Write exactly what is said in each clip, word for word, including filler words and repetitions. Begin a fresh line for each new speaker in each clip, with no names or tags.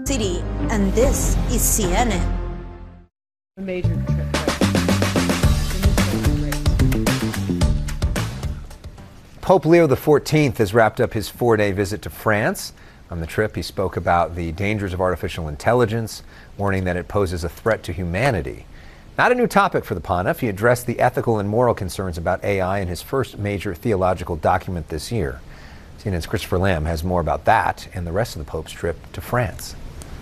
City, and this is C N N.
A major trip.
Pope Leo the fourteenth has wrapped up his four-day visit to France. On the trip, he spoke about the dangers of artificial intelligence, warning that it poses a threat to humanity. Not a new topic for the pontiff. He addressed the ethical and moral concerns about A I in his first major theological document this year. C N N's Christopher Lamb has more about that and the rest of the Pope's trip to France.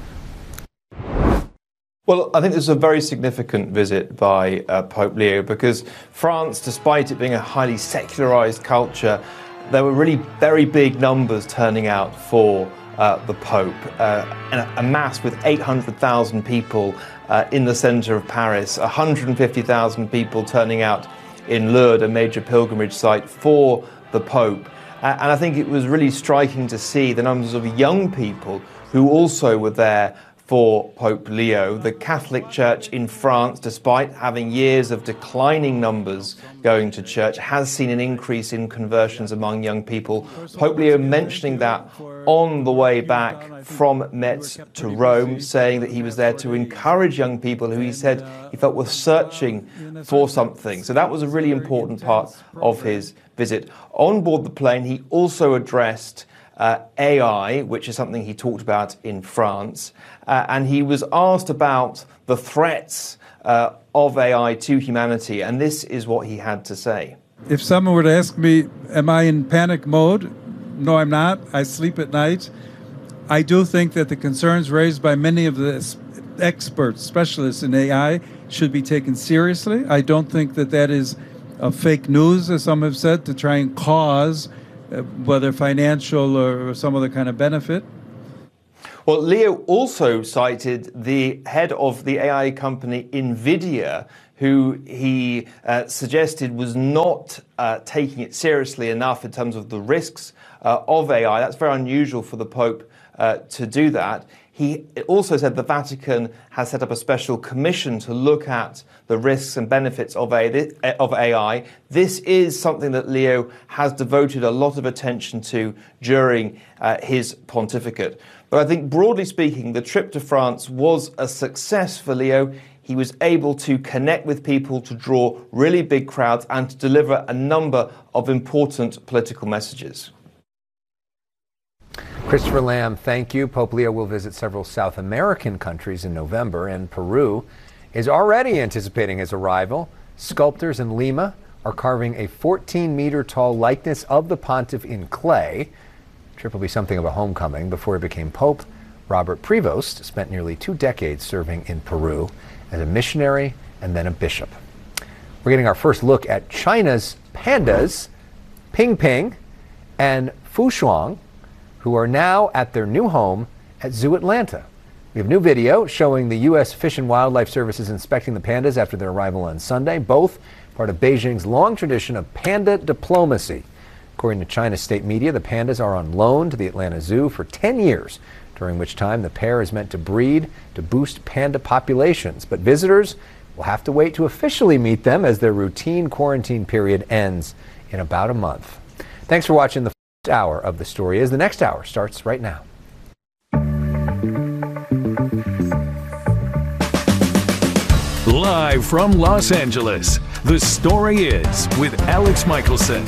Well, I think this is a very significant visit by uh, Pope Leo because France, despite it being a highly secularized culture, there were really very big numbers turning out for uh, the Pope. Uh, and a mass with eight hundred thousand people uh, in the center of Paris, one hundred fifty thousand people turning out in Lourdes, a major pilgrimage site for the Pope. Uh, and I think it was really striking to see the numbers of young people who also were there for Pope Leo. The Catholic Church in France, despite having years of declining numbers going to church, has seen an increase in conversions among young people. Pope Leo mentioning that on the way back from Metz to Rome, saying that he was there to encourage young people who he said he felt were searching for something. So that was a really important part of his visit. On board the plane, he also addressed Uh, A I, which is something he talked about in France, uh, and he was asked about the threats uh, of A I to humanity, and this is what he had to say.
If someone were to ask me, am I in panic mode? No, I'm not. I sleep at night. I do think that the concerns raised by many of the experts, specialists in A I, should be taken seriously. I don't think that that is a fake news, as some have said, to try and cause Uh, whether financial or some other kind of benefit.
Well, Leo also cited the head of the A I company NVIDIA, who he uh, suggested was not uh, taking it seriously enough in terms of the risks uh, of A I. That's very unusual for the Pope uh, to do that. He also said the Vatican has set up a special commission to look at the risks and benefits of A I. This is something that Leo has devoted a lot of attention to during uh, his pontificate. But I think broadly speaking, the trip to France was a success for Leo. He was able to connect with people, to draw really big crowds, and to deliver a number of important political messages.
Christopher Lamb, thank you. Pope Leo will visit several South American countries in November, and Peru is already anticipating his arrival. Sculptors in Lima are carving a fourteen meter tall likeness of the pontiff in clay. The trip will be something of a homecoming. Before he became Pope, Robert Prevost spent nearly two decades serving in Peru as a missionary and then a bishop. We're getting our first look at China's pandas, Ping Ping and Fushuang, who are now at their new home at Zoo Atlanta. We have new video showing the U S Fish and Wildlife Services inspecting the pandas after their arrival on Sunday, both part of Beijing's long tradition of panda diplomacy. According to China's state media, the pandas are on loan to the Atlanta Zoo for ten years, during which time the pair is meant to breed to boost panda populations. But visitors will have to wait to officially meet them as their routine quarantine period ends in about a month. Thanks for watching the hour of The Story Is. The next hour starts right now.
Live from Los Angeles, The Story Is with Alex Michelson.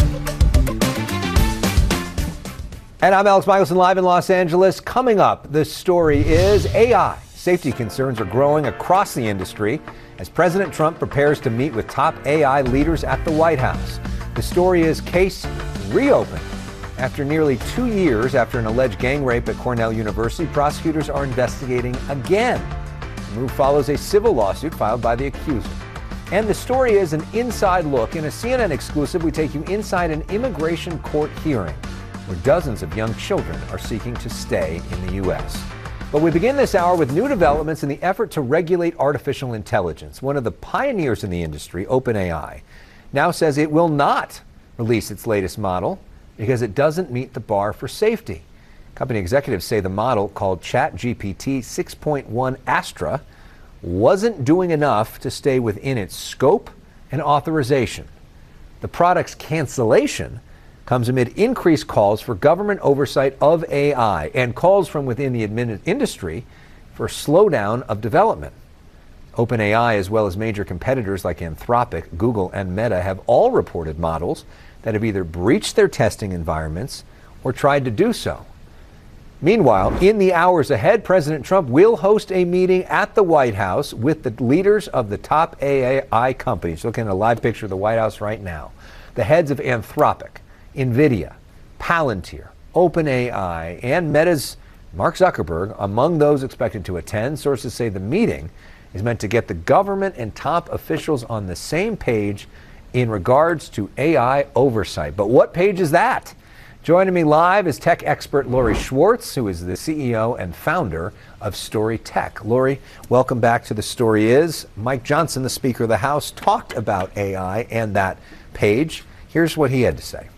And I'm Alex Michelson, live in Los Angeles. Coming up, The Story Is A I. Safety concerns are growing across the industry as President Trump prepares to meet with top A I leaders at the White House. The Story Is case reopened. After nearly two years after an alleged gang rape at Cornell University, prosecutors are investigating again. The move follows a civil lawsuit filed by the accuser. And The Story Is an inside look. In a C N N exclusive, we take you inside an immigration court hearing where dozens of young children are seeking to stay in the U S. But we begin this hour with new developments in the effort to regulate artificial intelligence. One of the pioneers in the industry, OpenAI, now says it will not release its latest model because it doesn't meet the bar for safety. Company executives say the model, called ChatGPT six point one Astra, wasn't doing enough to stay within its scope and authorization. The product's cancellation comes amid increased calls for government oversight of A I and calls from within the admin industry for a slowdown of development. OpenAI, as well as major competitors like Anthropic, Google, and Meta, have all reported models that have either breached their testing environments or tried to do so. Meanwhile, in the hours ahead, President Trump will host a meeting at the White House with the leaders of the top A I companies. Looking at a live picture of the White House right now. The heads of Anthropic, NVIDIA, Palantir, OpenAI, and Meta's Mark Zuckerberg among those expected to attend. Sources say the meeting is meant to get the government and top officials on the same page in regards to A I oversight. But what page is that? Joining me live is tech expert Lori Schwartz, who is the C E O and founder of Story Tech. Lori, welcome back to The Story Is. Mike Johnson, the Speaker of the House, talked about A I and that page. Here's what he had to say.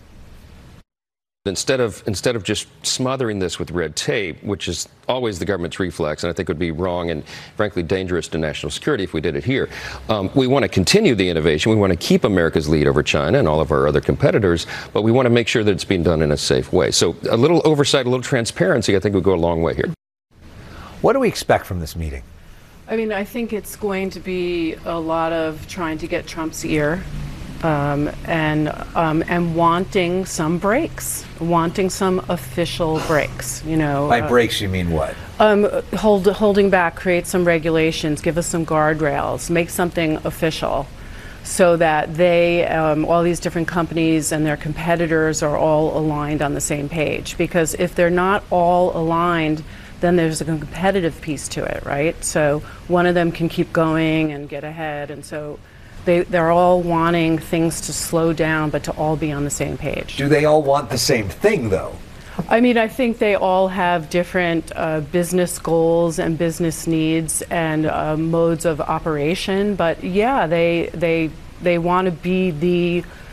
Instead of instead of just smothering this with red tape, which is always the government's reflex, and I think would be wrong and frankly dangerous to national security if we did it here, um, we want to continue the innovation. We want to keep America's lead over China and all of our other competitors, but we want to make sure that it's being done in a safe way. So a little oversight, a little transparency, I think would go a long way here.
What do we expect from this meeting?
I mean, I think it's going to be a lot of trying to get Trump's ear. Um, and um, and wanting some breaks, wanting some official breaks, you know.
By
uh,
breaks, you mean what?
Um, hold, holding back, create some regulations, give us some guardrails, make something official so that they, um, all these different companies and their competitors are all aligned on the same page. Because if they're not all aligned, then there's a competitive piece to it, right? So one of them can keep going and get ahead, and so They, they're all wanting things to slow down, but to all be on the same page.
Do they all want the same thing, though?
I mean, I think they all have different uh, business goals and business needs and uh, modes of operation. But yeah, they they they want to be the